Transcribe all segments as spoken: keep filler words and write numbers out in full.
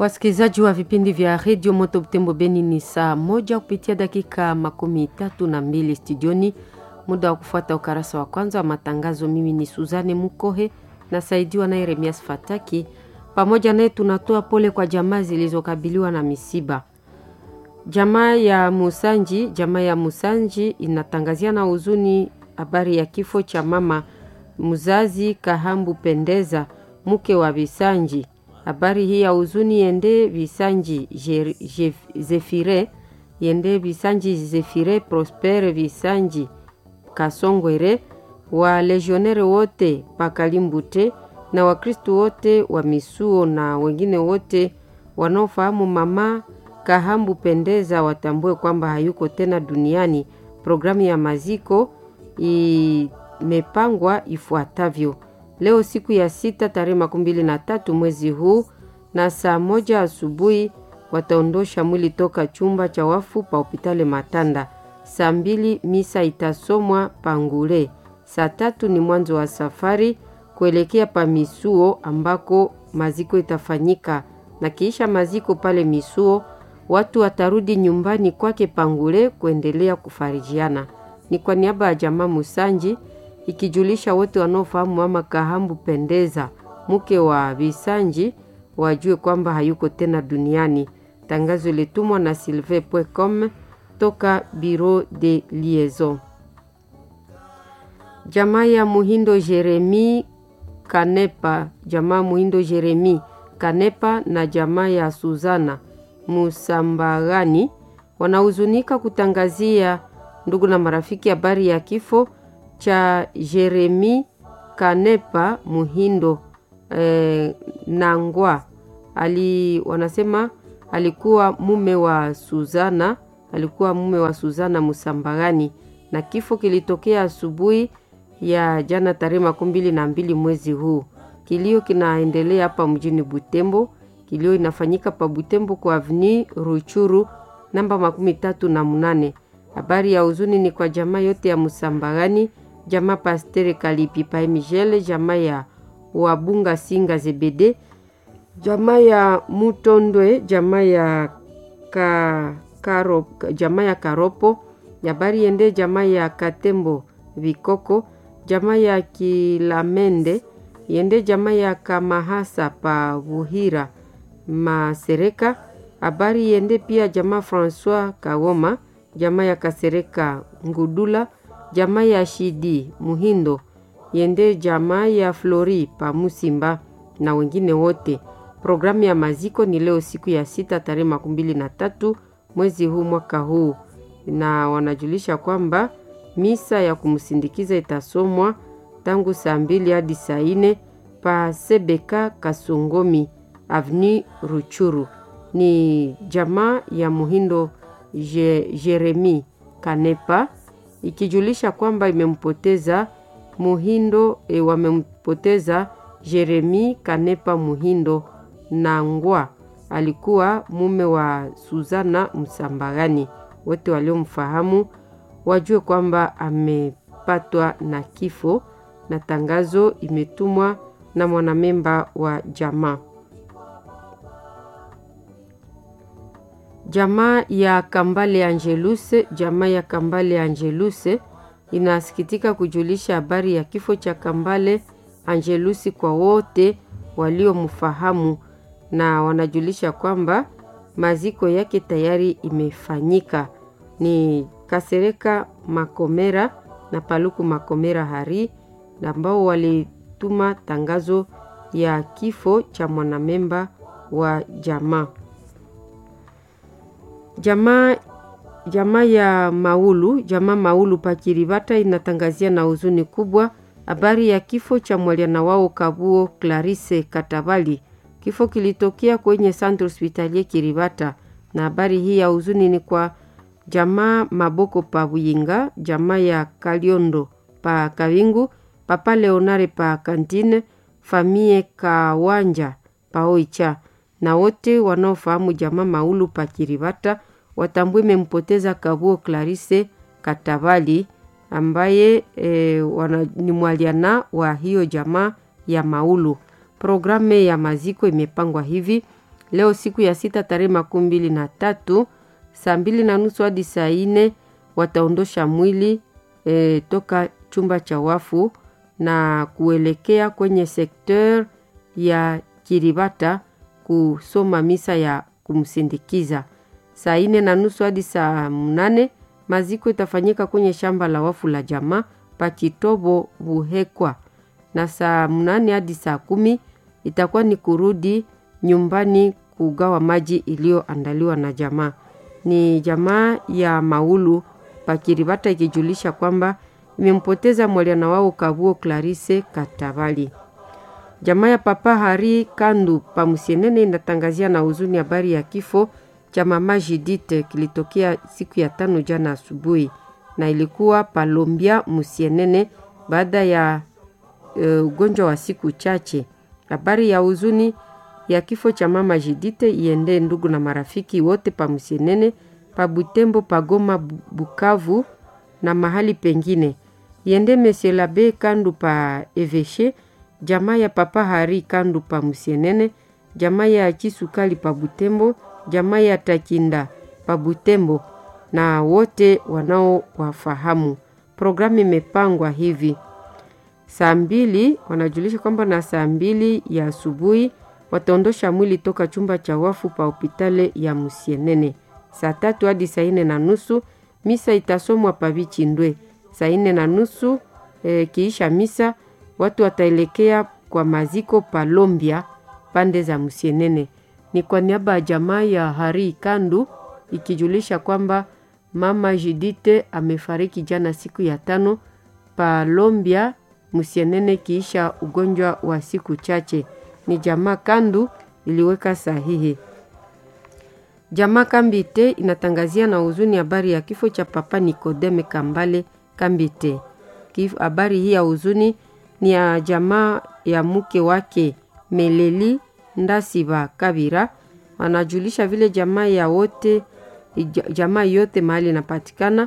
Wasikilizaji wa vipindi vya Radio Moto Butembo Beni, ni saa moja kupitia dakika makumi tatu na mbili studioni. Muda wa kufuata ukarasa wa kwanza wa matangazo. Mimi ni Suzane Mukohe na saidiwa na Yeremias Fataki. Pamoja naye tunatoa pole kwa jamaa zilizokabiliwa na misiba. Jamaa ya Musanji, jamaa ya Musanji inatangazia na huzuni habari ya kifo cha mama mzazi Kahambu Pendeza, mke wa Bisanji. Habari hii ya huzuni yende Bisanji Zefire, yende Bisanji Zefire Prosper Bisanji Kasongwere, wa legionnaire wote Pakalimbute na wakristo wote wa Misuo na wengine wote wanaofahamu mama Kahambu Pendeza watambue kwamba hayuko tena duniani. Programu ya maziko imepangwa ifuatavyo. Leo siku ya sita tarehe makumi mbili na tatu mwezi huu na saa moja asubuhi wataondosha mwili toka chumba cha wafu pa hospitali Matanda. Saa mbili misa itasomwa Pangule. Saa tatu ni mwanzo wa safari kuelekea pa Misuo ambako maziko itafanyika, na kisha maziko pale Misuo watu watarudi nyumbani kwake Pangule kuendelea kufarijiana. Ni kwa niaba ya jamaa Musanji ikijulisha wote wanaofahamu mama Kahambu Pendeza, mke wa Bisanji, wajue kwamba hayuko tena duniani. Tangazo litumwa na sylvain point com toka Bureau de Liaison. Jamaa ya Muhindo Jeremi Kanepa, jamaa Muhindo Jeremi Kanepa na jamaa ya Suzana Musambagani wanahuzunika kutangazia ndugu na marafiki habari ya kifo cha Jeremi Kanepa Muhindo eh, Nangwa. Ali wanasema alikuwa mume wa Suzana, alikuwa mume wa Suzana Musambagani, na kifo kilitokea asubuhi ya jana tarehe makumi mbili na mbili mwezi huu. Kilio kinaendelea hapa mjini Butembo. Kilio inafanyika pa Butembo kwa Avenue Ruchuru namba makumi tatu na munane. Habari ya huzuni ni kwa jamaa yote ya Musambagani, jamaa Pastere Kalipi pa Migele, jamaa ya Wabunga Singa Zebede, jamaa ya Mutondwe, jamaa ya ka, karo, jamaa ya Karopo. Habari yende jamaa ya Katembo Vikoko, jamaa ya Kilamende, yende jamaa ya Kamahasa pa Buhira Masereka. Habari yende pia jamaa François Kawoma, jamaa ya Kasereka Ngudula, jamaa ya Shidi Muhindo, yende jamaa ya Flori pa Musimba na wengine wote. Programu ya maziko ni leo siku ya sita tarehe makumi mbili na tatu mwezi huu mwaka huu, na wanajulisha kwamba misa ya kumsindikiza itasomwa tangu saa mbili hadi saa nne pa Sebeka Kasongomi Avenue Ruchuru. Ni jamaa ya Muhindo Je, Jeremi Kanepa ikijulisha kwamba imempoteza Muhindo e, wamempoteza Jeremi Kanepa Muhindo Nangwa, alikuwa mume wa Suzana Musambagani. Wote waliomfahamu wajue kwamba amepatwa na kifo, na tangazo imetumwa na mwanamemba wa jamaa. Jamaa ya Kambale Angeluse, jamaa ya Kambale Angeluse inasikitika kujulisha habari ya kifo cha Kambale Angeluse kwa wote waliomfahamu, na wanajulisha kwamba maziko yake tayari imefanyika. Ni Kasereka Makomera na Paluku Makomera Hari ambao walituma tangazo ya kifo cha mwanamemba wa jamaa. Jamaa jamaa ya Maulu, jamaa Maulu Pakiribata inatangazia na huzuni kubwa habari ya kifo cha mwaliana wao Kabuo Clarisse Katabali. Kifo kilitokea kwenye Centre Hospitalier Kiribata, na habari hii ya huzuni ni kwa jamaa Maboko pa Buyinga, jamaa ya Kaliondo pa Kawingu, Papa Leonare pa Kantine, famie Kawanja pa Oicha, na wote wanaofahamu jamaa Maulu pa Kiribata watambue mempoteza Kabuo Clarisse Katabali ambaye e, wana, ni mwaliana wa hiyo jamaa ya Maulu. Programu ya maziko imepangwa hivi: leo siku ya sita tarehe makumi mbili na tatu saa mbili na nusu hadi saa nne wataondosha mwili e, toka chumba cha wafu na kuelekea kwenye sekteur ya Kiribata kusoma misa ya kumsindikiza. Saa nne na nusu hadi saa mnane maziko itafanyika kwenye shamba la wafu la jamaa Pakitobo Buhekwa, na saa mnane hadi saa kumi itakuwa ni kurudi nyumbani kugawa maji iliyoandaliwa na jamaa. Ni jamaa ya Maulu Pakiribata ikijulisha kwamba imempoteza mwaliana wao Kabuo Clarisse Katabali. Jamaa ya Papa Hari Kandu Pamusienene inatangazia na huzuni habari ya kifo cha mama Jidite kilitokea siku ya tano jana asubuhi, na ilikuwa Palombia Musienene baada ya uh, ugonjwa wa siku chache. Habari ya huzuni ya kifo cha mama Jidite iende ndugu na marafiki wote pa Musienene, pa Butembo, pa Goma, Bukavu na mahali pengine. Iende Monsieur Labe Kandu pa Eveshe, jamaa ya Papa Hari Kandu pa Musienene, jamaa ya Kisukali pa Butembo, jamaa ya Takinda pa Butembo na wote wanao wafahamu. Programu imepangwa hivi: saa mbili wanajulisha kwamba na saa mbili ya asubuhi wataondosha mwili toka chumba cha wafu pa hospitali ya Musienene. Saa tatu hadi saa nne na nusu misa itasomwa pa Bichindwe. Saa nne na nusu e, kiisha misa watu wataelekea kwa maziko pa Lombia pande za Musienene. Ni kwa niaba ya jamaa ya Hari Kandu ikijulisha kwamba mama Jidite amefariki jana siku ya tano pa Lombia Musienene kiisha ugonjwa wa siku chache. Ni jamaa Kandu iliweka sahihi. Jamaa Kambite inatangazia na huzuni habari ya kifo cha Papa Nikodeme Kambale Kambite. Kifo habari hii ya huzuni ni ya jamaa ya mke wake Meleli Ndasiba Kabira. Wanajulisha vile jamaa ya wote jamaa yote mahali inapatikana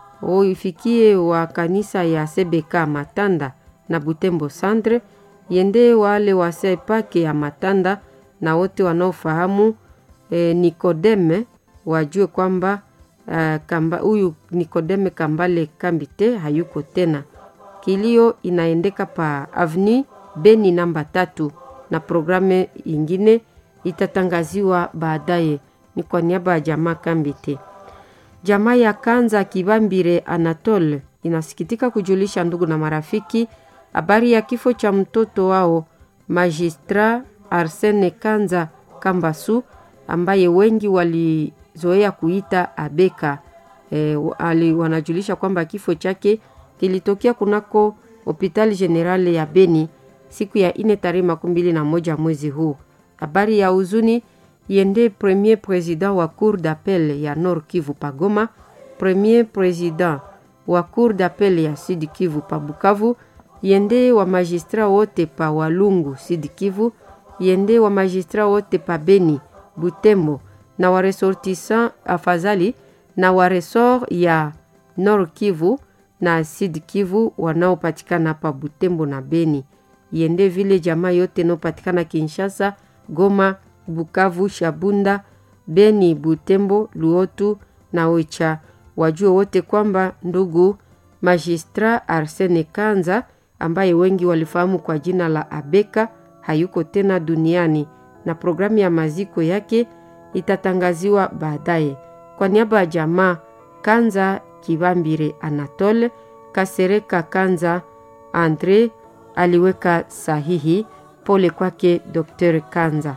oifikie wa kanisa ya Sebeka Matanda na Butembo Centre, yende wale wa Sepake ya Matanda na wote wanaofahamu e, Nikodeme wajue kwamba uh, kamba huyu Nikodeme Kambale Kambite hayuko tena. Kilio inaendeka pa Avenue Beni namba tatu na programe ingine itatangaziwa baadaye. Ni kwa niaba ya jamaa Kambite. Jamaa ya Kanza Kibambire Anatole inasikitika kujulisha ndugu na marafiki habari ya kifo cha mtoto wao Magistra Arsene Kanza Kambasu, ambaye wengi walizoea kuita Abeka. E, wali, wanajulisha kwamba kifo chake kilitokea kunako Hospitali Generale ya Beni siku ya ine tarehe makumi mbili na moja mwezi huu. Habari ya huzuni yende premier president wa Cour d'appel ya Nord Kivu pa Goma, premier president wa Cour d'appel ya Sud Kivu pa Bukavu, yende wa magistrat wote pa Walungu Sud Kivu, yende wa magistrat wote pa Beni, Butembo na wa ressortissant afadhali na wa resort ya Nord Kivu na Sud Kivu wanaopatikana pa Butembo na Beni. Yende vile jamaa yote inayopatikana Kinshasa, Goma, Bukavu, Shabunda, Beni, Butembo, Luotu na Oicha. Wajue wote kwamba ndugu Magistra Arsene Kanza, ambaye wengi walifahamu kwa jina la Abeka, hayuko tena duniani na programu ya maziko yake itatangaziwa baadaye. Kwa niaba ya jamaa Kanza Kibambire Anatole, Kasereka Kanza Andre aliweka sahihi. Pole kwake Dr. Kanza.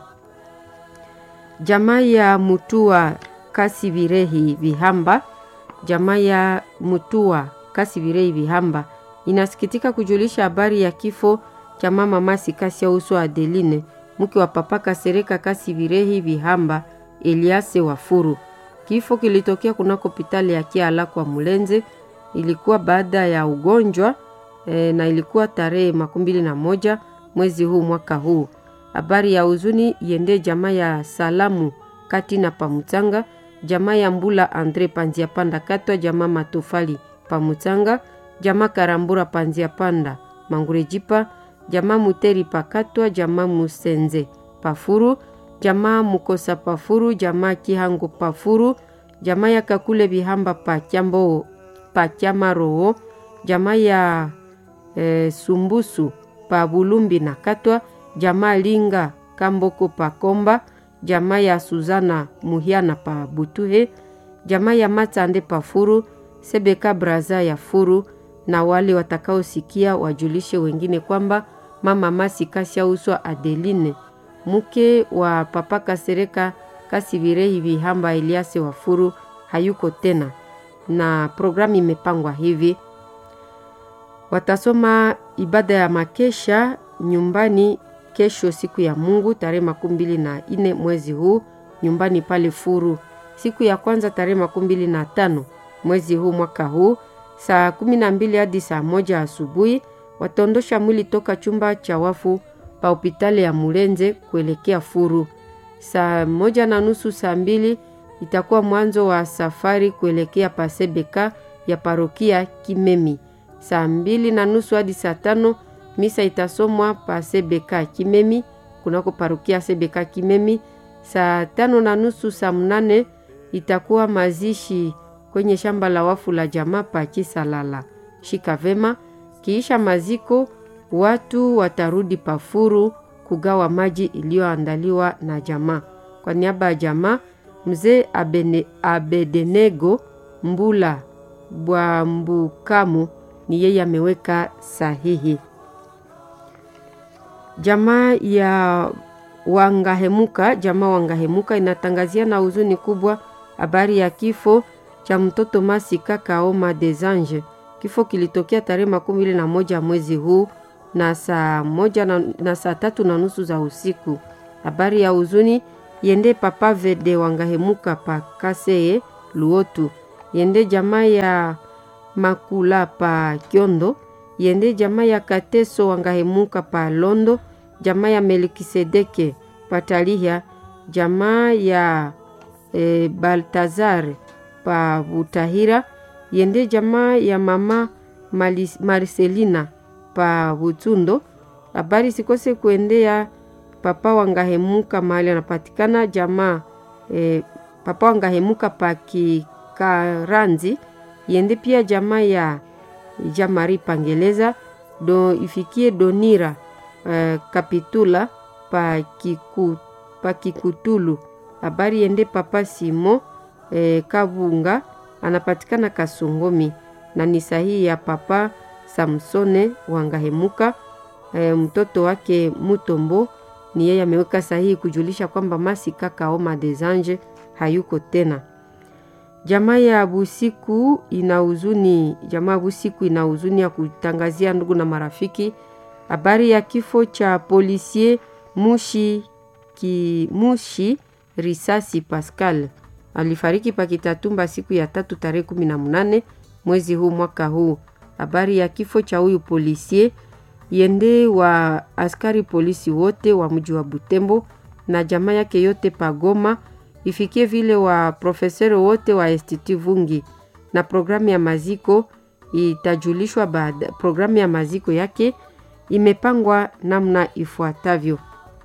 Jamaa ya Mutua Kasibirehi Vihamba, jamaa ya Mutua Kasibirehi Vihamba inasikitika kujulisha habari ya kifo cha mama Masi Kasia Uso Adeline, mke wa Papa Kasereka Kasibirehi Vihamba Eliase Wafuru. Kifo kilitokea kunako hospitali ya Kiala kwa Mulenze. Ilikuwa baada ya ugonjwa e, na ilikuwa tarehe makumi mbili na moja mwezi huu mwaka huu. Habari ya huzuni yende jamaa ya Salamu Kati na Pamutanga, jamaa ya Mbula Andre Panzia Panda Katwa, jamaa Matofali Pamutanga, jamaa Karambura Panzia Panda Mangurejipa, jamaa Muteri Pakatwa, jamaa Musenze Pafuru, jamaa Mukosa Pafuru, jamaa Kihango Pafuru, jamaa ya Kakule Bihamba pa Kyambo pa Kyamaro, jamaa ya e, Sumbusu pa Bulumbi na Katwa, jamaa Linga Kamboko pa Komba, jamaa ya Suzana Muhiana pa Butuhe, jamaa ya Matande pa Furu, Sebeka Braza ya Furu, na wale watakao sikia wajulishe wengine kwamba mama Masi Kasia Uswa Adeline, mke wa Papa Kasereka Kasivirehi Bihamba Eliase wa Furu, hayuko tena. Na programu imepangwa hivi: watasoma ibada ya makesha nyumbani kesho siku ya Mungu tarehe makumi mbili na nne mwezi huu nyumbani pale Furu. Siku ya kwanza tarehe makumi mbili na tano mwezi huu mwaka huu saa kumi na mbili hadi saa moja asubuhi watondosha mwili toka chumba cha wafu pa hospitali ya Mulenze kuelekea Furu. Saa moja na nusu saa mbili itakuwa mwanzo wa safari kuelekea Pasebeka ya parokia Kimemi. Saa mbili na nusu hadi saa tano misa itasomwa Pasebeka Kimemi kunako parokia Sebeka Kimemi. Saa tano na nusu saa mnane itakuwa mazishi kwenye shamba la wafu la jamaa pa Kisalala. Shika vema. Kiisha maziko watu watarudi Pafuru kugawa maji iliyoandaliwa na jamaa. Kwa niaba ya jamaa, mzee Abene, Abedenego Mbula Bwambukamu ni yeye ameweka sahihi. Jamaa ya Wangahemuka, jamaa Wangahemuka inatangazia na huzuni kubwa habari ya kifo cha mtoto Masika Kaoma des Anges. Kifo kilitokea tarehe makumi mbili na moja mwezi huu na saa moja na, na saa tatu na nusu za usiku. Habari ya huzuni yende Papa Vede Wangahemuka pa Kaseye Luotu, yende jamaa ya Makula pa Kyondo, yende jamaa ya Kateso Wangahemuka pa Londo, jamaa ya Melikisedeke pa Talihia, jamaa ya e, Baltazar pa Butahira, yende jamaa ya mama Malis, Marcelina pa Butundo. Habari sikose kuendea Papa Wangahemuka mahali anapatikana jamaa e, Papa Wangahemuka pa Kikaranzi, yende pia jamaa ya Jamari Pangeleza do ifikie Donira e, Kapitula pa Kiku pa Kikutulu. Habari yende Papa Simo e, Kabunga anapatikana Kasongomi, na ni sahihi ya Papa Samsone Wangahemuka e, mtoto wake Mutombo ni yeye ameweka sahihi kujulisha kwamba Masika Kaoma des Anges hayuko tena. Jamaa ya Busiku ina huzuni, jamaa Busiku ina huzuni ya kutangazia ndugu na marafiki habari ya kifo cha policier Mushi ki Mushi Risasi Pascal. Alifariki Pakitatumba siku ya tatu tarehe kumi na munane mwezi huu mwaka huu. Habari ya kifo cha huyu policier yende wa askari polisi wote wa mji wa Butembo na jamaa yake yote Pagoma, ifikie vile wa profesori wote wa Institut Vungi, na programu ya maziko itajulishwa baada. Programu ya maziko yake imepangwa namna ifuatavyo: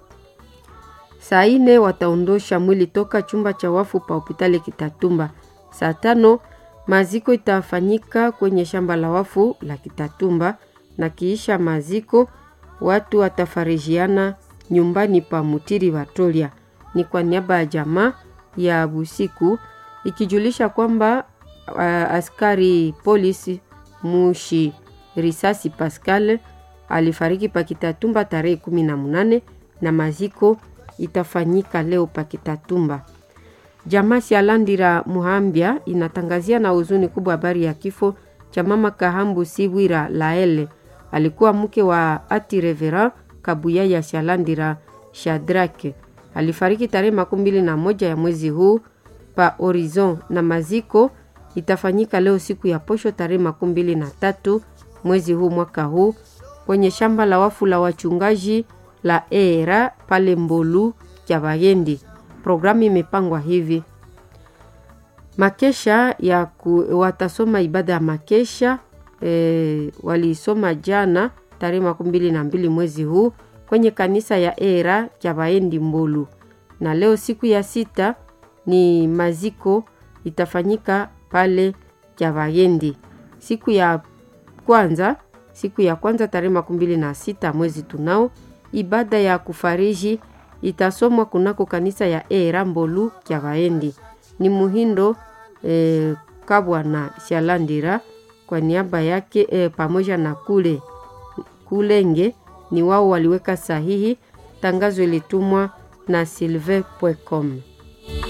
saa ine wataondosha mwili toka chumba cha wafu pa hospitali Kitatumba. Saa tano maziko itafanyika kwenye shamba la wafu la Kitatumba, na kiisha maziko watu watafarijiana nyumbani pa Mutiri Batolia. Ni kwa niaba ya jamaa ya Busiku ikijulisha kwamba uh, askari polisi Mushi Risasi Pascal alifariki pa Kitatumba tarehe kumi na munane na maziko itafanyika leo pa Kitatumba. Jamaa Sialandira Muhambia inatangazia na huzuni kubwa habari ya kifo cha mama Kahambu Siwira Laele. Alikuwa mke wa ati Revera Kabuya ya Sialandira Shadrake. Alifariki tarehe makumi mbili na moja ya mwezi huu pa Horizon, na maziko itafanyika leo siku ya posho tarehe makumi mbili na tatu mwezi huu mwaka huu kwenye shamba la wafu la wachungaji la Era pale Mbolu Kyabayendi. Programu imepangwa hivi: makesha ya ku, watasoma ibada ya makesha e, walisoma jana tarehe makumi mbili na mbili mwezi huu kwenye kanisa ya Era Kyabayendi Mbolu, Na leo siku ya sita ni maziko itafanyika pale Kyavagendi. Siku ya kwanza, siku ya kwanza tarehe makumi mbili na sita mwezi tunao, ibada ya kufariji itasomwa kunako kanisa ya Erambolu Kyavagendi. Ni Muhindo eh, Kabwa na Shalandira kwa niaba yake eh, pamoja na kule Kulenge ni wao waliweka sahihi. Tangazo ilitumwa na silve dot com.